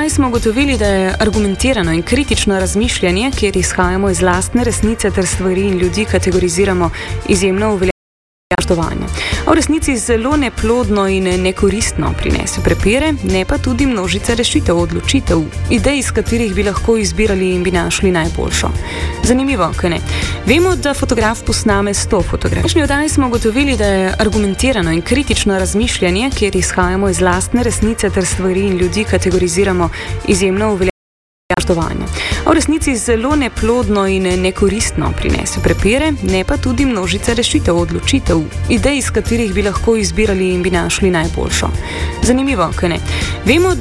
oddaji smo ugotovili, da je argumentirano in kritično razmišljanje, kjer izhajamo iz lastne resnice ter stvari in ljudi kategoriziramo, izjemno uveljavljeno. A v resnici zelo neplodno in nekoristno prinese prepire, ne pa tudi množice rešitev, odločitev, idej, iz katerih bi lahko izbirali in bi našli najboljšo. Zanimivo, kaj ne? Vemo, da fotograf posname 100 fotografij. V današnji oddaji smo ugotovili, da je argumentirano in kritično razmišljanje, kjer izhajamo iz lastne resnice ter stvari in ljudi kategoriziramo, izjemno uveljavljeno. A v resnici zelo neplodno in nekoristno prinese prepire, ne pa tudi množice rešitev, odločitev, idej, iz katerih bi lahko izbirali in bi našli najboljšo. Zanimivo, kaj ne? Vemo,